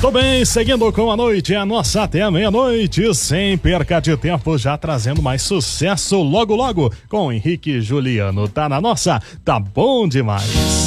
Muito bem, seguindo com a noite, a nossa até a meia-noite, sem perca de tempo, já trazendo mais sucesso logo logo com Henrique e Juliano. Tá na nossa, tá bom demais.